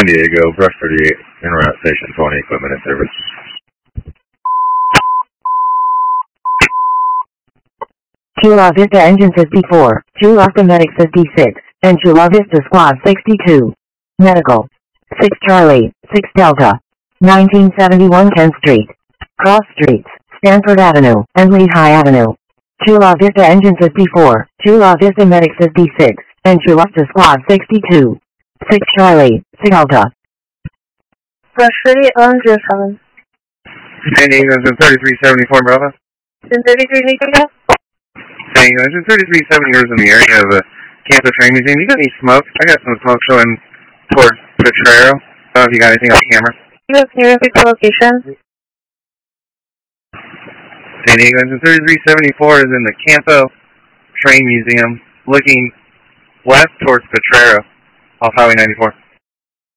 San Diego, Brush 38, Interroute Station 20, equipment and service. Chula Vista Engine 54, Chula Vista Medic 56, and Chula Vista Squad 62. Medical. 6 Charlie, 6 Delta. 1971 10th Street. Cross Streets, Stanford Avenue, and Lehigh Avenue. Chula Vista Engine 54, Chula Vista Medic 56, and Chula Vista Squad 62. 6 Charlie, 6 Delta. Brush 38 on 07. San Diego Engine 3374 Bravo. 1033 Lehigh. San Diego Engine 3370 is in the area of the Campus Train Museum. You got any smoke? I got some smoke showing towards Potrero. I don't know if you got anything on camera. Yes, can you repeat the location? San Diego Engine 3374 is in the Campo Train Museum, looking west towards Potrero, off Highway 94.